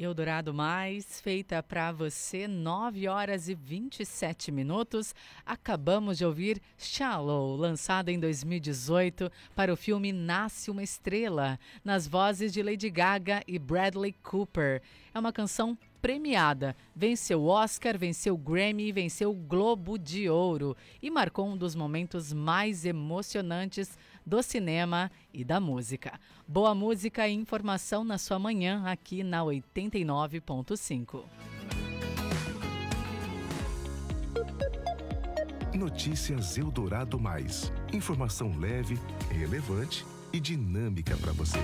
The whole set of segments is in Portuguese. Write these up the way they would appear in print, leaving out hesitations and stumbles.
Eldorado Mais, feita para você, 9h27. Acabamos de ouvir Shallow, lançada em 2018 para o filme Nasce uma Estrela, nas vozes de Lady Gaga e Bradley Cooper. É uma canção premiada, venceu o Oscar, venceu o Grammy e venceu o Globo de Ouro e marcou um dos momentos mais emocionantes do cinema e da música. Boa música e informação na sua manhã aqui na 89.5. Notícias Eldorado Mais. Informação leve, relevante e dinâmica para você.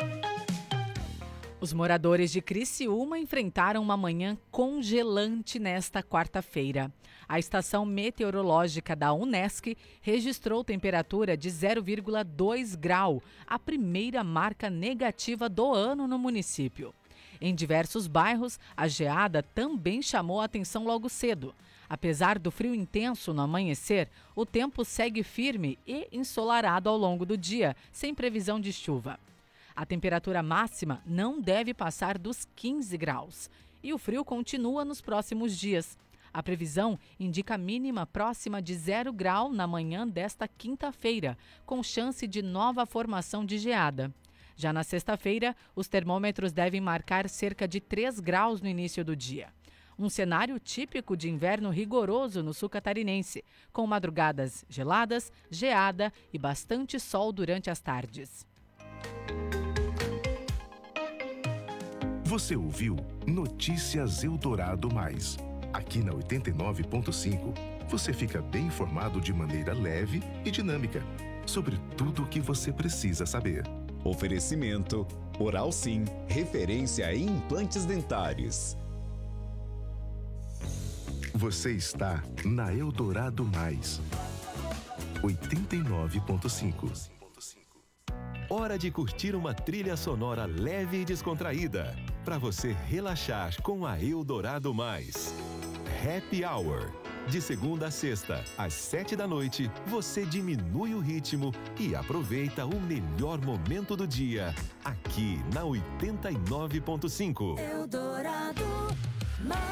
Os moradores de Criciúma enfrentaram uma manhã congelante nesta quarta-feira. A estação meteorológica da Unesc registrou temperatura de 0,2 grau, a primeira marca negativa do ano no município. Em diversos bairros, a geada também chamou a atenção logo cedo. Apesar do frio intenso no amanhecer, o tempo segue firme e ensolarado ao longo do dia, sem previsão de chuva. A temperatura máxima não deve passar dos 15 graus e o frio continua nos próximos dias. A previsão indica mínima próxima de 0 grau na manhã desta quinta-feira, com chance de nova formação de geada. Já na sexta-feira, os termômetros devem marcar cerca de 3 graus no início do dia. Um cenário típico de inverno rigoroso no sul catarinense, com madrugadas geladas, geada e bastante sol durante as tardes. Você ouviu Notícias Eldorado Mais. Aqui na 89.5, você fica bem informado de maneira leve e dinâmica sobre tudo o que você precisa saber. Oferecimento Oral Sim, referência em implantes dentários. Você está na Eldorado Mais. 89.5. Hora de curtir uma trilha sonora leve e descontraída, para você relaxar com a Eldorado Mais. Happy Hour. De segunda a sexta, às 7 da noite, você diminui o ritmo e aproveita o melhor momento do dia, aqui na 89.5. Eldorado Mais.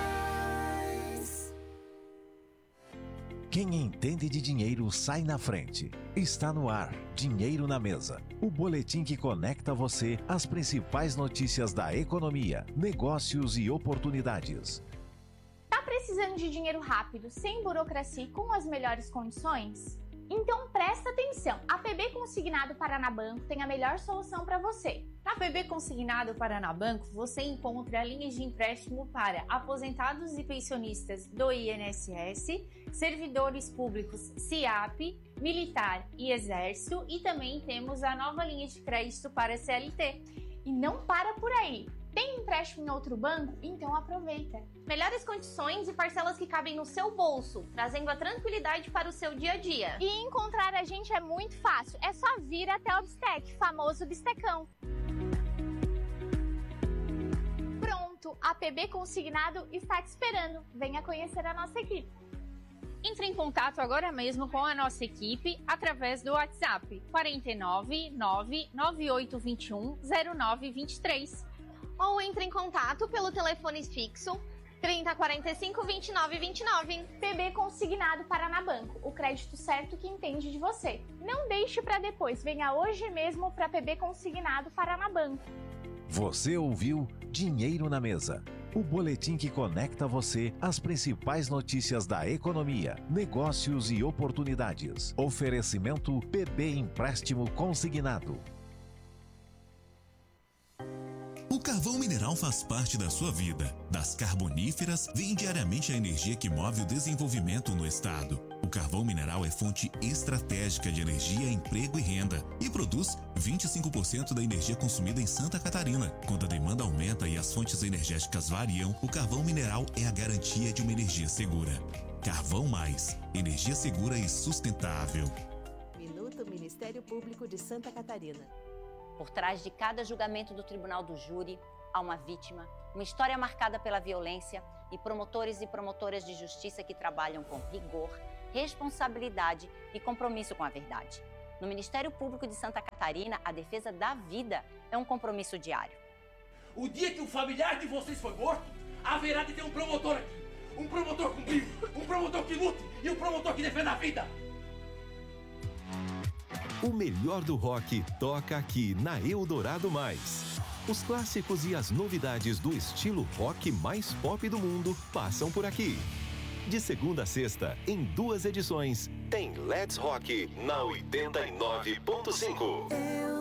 Quem entende de dinheiro sai na frente. Está no ar, Dinheiro na Mesa. O boletim que conecta você às principais notícias da economia, negócios e oportunidades. Tá precisando de dinheiro rápido, sem burocracia e com as melhores condições? Então presta atenção, a PB Consignado Paranabanco tem a melhor solução para você. Na PB Consignado Paranabanco, você encontra linhas de empréstimo para aposentados e pensionistas do INSS, servidores públicos SIAP, militar e exército, e também temos a nova linha de crédito para CLT. E não para por aí! Tem empréstimo em outro banco? Então aproveita! Melhores condições e parcelas que cabem no seu bolso, trazendo a tranquilidade para o seu dia a dia. E encontrar a gente é muito fácil, é só vir até o Bistec, famoso Bistecão. Pronto, a PB Consignado está te esperando. Venha conhecer a nossa equipe. Entre em contato agora mesmo com a nossa equipe através do WhatsApp 49 99821 0923. Ou entre em contato pelo telefone fixo 3045 2929. PB Consignado Paranabanco, o crédito certo que entende de você. Não deixe para depois, venha hoje mesmo para PB Consignado Paranabanco. Você ouviu Dinheiro na Mesa, o boletim que conecta você às principais notícias da economia, negócios e oportunidades. Oferecimento PB Empréstimo Consignado. O carvão mineral faz parte da sua vida. Das carboníferas vem diariamente a energia que move o desenvolvimento no estado. O carvão mineral é fonte estratégica de energia, emprego e renda e produz 25% da energia consumida em Santa Catarina. Quando a demanda aumenta e as fontes energéticas variam, o carvão mineral é a garantia de uma energia segura. Carvão Mais, energia segura e sustentável. Minuto Ministério Público de Santa Catarina. Por trás de cada julgamento do Tribunal do Júri, há uma vítima, uma história marcada pela violência e promotores e promotoras de justiça que trabalham com rigor, responsabilidade e compromisso com a verdade. No Ministério Público de Santa Catarina, a defesa da vida é um compromisso diário. O dia que o familiar de vocês for morto, haverá de ter um promotor aqui. Um promotor com brilho, um promotor que lute e um promotor que defenda a vida. O melhor do rock toca aqui na Eldorado Mais. Os clássicos e as novidades do estilo rock mais pop do mundo passam por aqui. De segunda a sexta, em 2 edições, tem Let's Rock na 89.5.